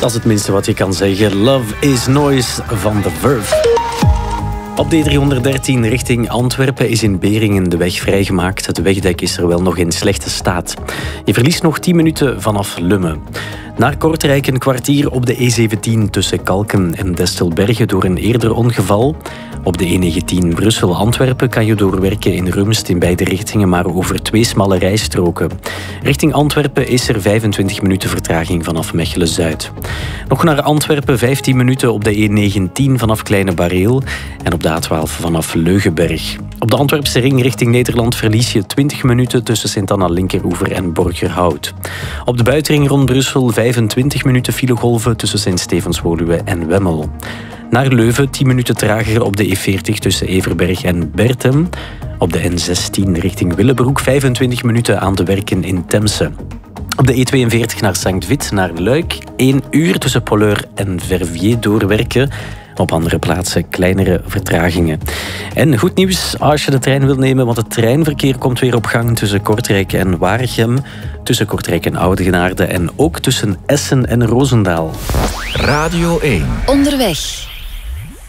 Dat is het minste wat je kan zeggen. Love is Noise van The Verve. Op de E313 richting Antwerpen is in Beringen de weg vrijgemaakt. Het wegdek is er wel nog in slechte staat. Je verliest nog 10 minuten vanaf Lummen. Naar Kortrijk een kwartier op de E17 tussen Kalken en Destelbergen door een eerder ongeval. Op de E19 Brussel-Antwerpen kan je doorwerken in Rumst in beide richtingen, maar over 2 smalle rijstroken. Richting Antwerpen is er 25 minuten vertraging vanaf Mechelen-Zuid. Nog naar Antwerpen 15 minuten op de E19 vanaf Kleine Bareel en op de A12 vanaf Leugenberg. Op de Antwerpse ring richting Nederland verlies je 20 minuten tussen Sint-Anna-Linkeroever en Borgerhout. Op de buitenring rond Brussel 25 minuten filegolven tussen Sint-Stevens-Woluwe en Wemmel. Naar Leuven 10 minuten trager op de E40 tussen Everberg en Bertem. Op de N16 richting Willebroek 25 minuten aan de werken in Temse. Op de E42 naar Sankt-Vith naar Luik 1 uur tussen Polleur en Verviers doorwerken. Op andere plaatsen kleinere vertragingen. En goed nieuws als je de trein wilt nemen, want het treinverkeer komt weer op gang tussen Kortrijk en Waregem, tussen Kortrijk en Oudegenaarde en ook tussen Essen en Roosendaal. Radio 1. Onderweg.